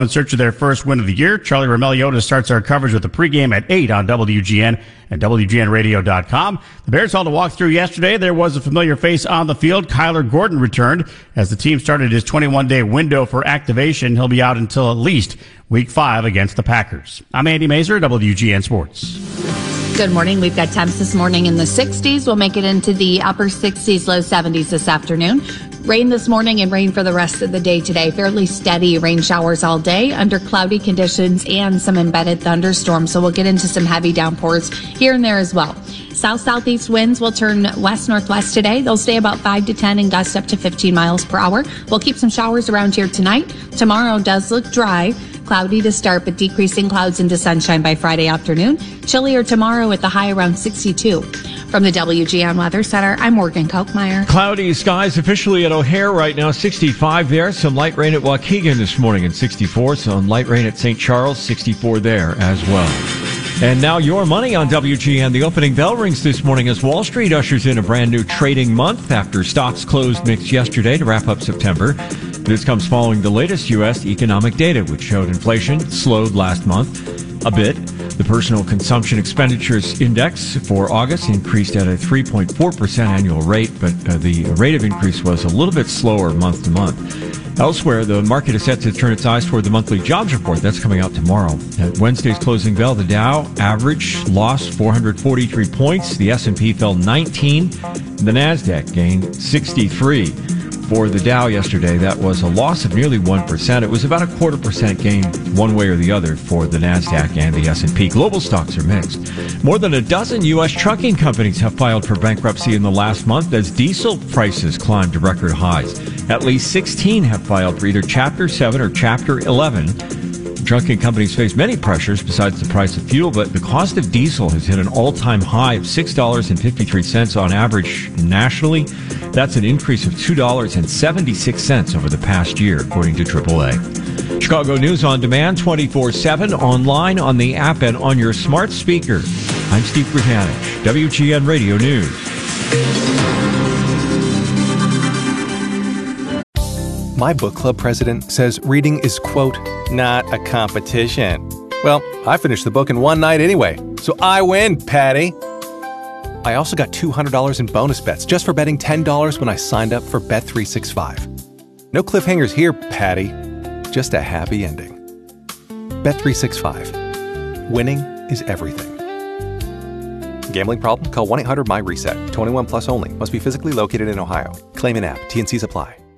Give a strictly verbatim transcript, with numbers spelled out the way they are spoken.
In search of their first win of the year, Charlie Roumeliotis starts our coverage with the pregame at eight on W G N and W G N radio dot com. The Bears held a walkthrough yesterday. There was a familiar face on the field. Kyler Gordon returned as the team started his twenty-one day window for activation. He'll be out until at least week five against the Packers. I'm Andy Mazer, W G N Sports. Good morning. We've got temps this morning in the sixties. We'll make it into the upper sixties, low seventies this afternoon. Rain this morning and rain for the rest of the day today. Fairly steady rain showers all day under cloudy conditions and some embedded thunderstorms. So we'll get into some heavy downpours here and there as well. South-southeast winds will turn west-northwest today. They'll stay about five to ten and gust up to fifteen miles per hour. We'll keep some showers around here tonight. Tomorrow does look dry. Cloudy to start, but decreasing clouds into sunshine by Friday afternoon. Chillier tomorrow with the high around sixty-two. From the W G N Weather Center, I'm Morgan Kochmeyer. Cloudy skies officially at O'Hare right now, sixty-five there. Some light rain at Waukegan this morning at sixty-four. Some light rain at Saint Charles, sixty-four there as well. And now your money on W G N. The opening bell rings this morning as Wall Street ushers in a brand new trading month after stocks closed mixed yesterday to wrap up September. This comes following the latest U S economic data, which showed inflation slowed last month a bit. The personal consumption expenditures index for August increased at a three point four percent annual rate, but uh, the rate of increase was a little bit slower month to month. Elsewhere, the market is set to turn its eyes toward the monthly jobs report. That's coming out tomorrow. At Wednesday's closing bell, the Dow average lost four hundred forty-three points. The S and P fell nineteen. The Nasdaq gained sixty-three. For the Dow yesterday, that was a loss of nearly one percent. It was about a quarter percent gain one way or the other for the Nasdaq and the S and P. Global stocks are mixed. More than a dozen U S trucking companies have filed for bankruptcy in the last month as diesel prices climbed to record highs. At least sixteen have filed for either Chapter seven or Chapter eleven. Trucking companies face many pressures besides the price of fuel, but the cost of diesel has hit an all-time high of six dollars and fifty-three cents on average nationally. That's an increase of two dollars and seventy-six cents over the past year, according to triple A. Chicago News on Demand, twenty-four seven, online, on the app, and on your smart speaker. I'm Steve Britanich, W G N Radio News. My book club president says reading is, quote, not a competition. Well, I finished the book in one night anyway, so I win, Patty. I also got two hundred dollars in bonus bets just for betting ten dollars when I signed up for Bet three sixty-five. No cliffhangers here, Patty. Just a happy ending. Bet three sixty-five. Winning is everything. Gambling problem? Call one eight hundred M Y RESET. twenty-one plus only. Must be physically located in Ohio. Claim in app. T and C's apply.